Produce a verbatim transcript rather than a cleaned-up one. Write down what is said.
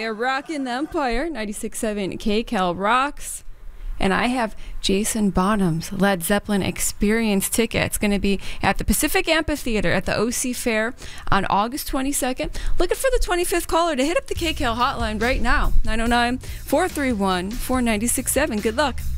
are rocking the Empire, ninety-six point seven K C A L rocks. And I have Jason Bonham's Led Zeppelin Experience ticket. It's going to be at the Pacific Amphitheater at the O C Fair on August twenty-second. Looking for the twenty-fifth caller to hit up the K C A L hotline right now. nine oh nine, four three one, four nine six seven. Good luck.